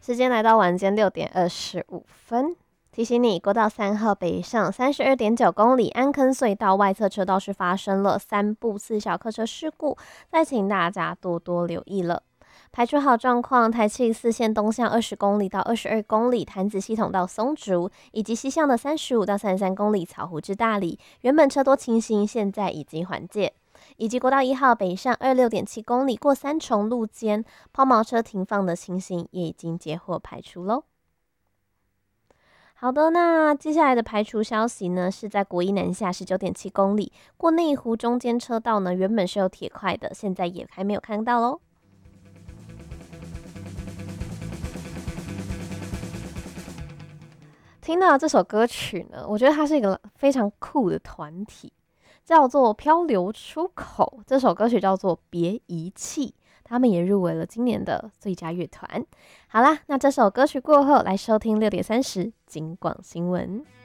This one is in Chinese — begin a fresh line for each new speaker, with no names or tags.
时间来到晚间6:25，提醒你，国道3号北上32.9公里安坑隧道外侧车道是发生了3部4小客车事故，再请大家多多留意了。排除好状况，台七4线东向20公里到22公里潭子系统到松竹，以及西向的35到33公里草湖至大里，原本车多情形现在已经缓解。以及国道1号北上26.7公里过3重路肩，抛锚车停放的情形也已经接获排除喽。好的，那接下来的排除消息呢，是在国一南下19.7公里过内湖中间车道呢，原本是有铁块的，现在也还没有看到喽。听到这首歌曲呢，我觉得它是一个非常酷的团体，叫做漂流出口。这首歌曲叫做别遗弃，他们也入围了今年的最佳乐团。好啦，那这首歌曲过后，来收听6:30金广新闻。